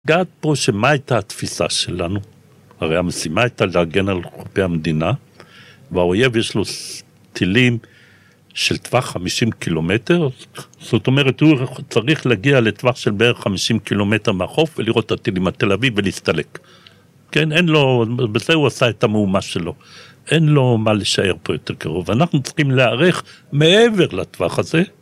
געת פה שמה הייתה התפיסה שלנו? הרי המשימה הייתה להגן על חופי המדינה, והאויב יש לו טילים של טווח 50 קילומטר, זאת אומרת הוא צריך להגיע לטווח של בערך 50 קילומטר מהחוף, ולראות את הטילים התל אביב ולהסתלק. כן, אין לו, בזה הוא עשה את המהומה שלו. אין לו מה לשער פה יותר קרוב. אנחנו צריכים להערך מעבר לטווח הזה,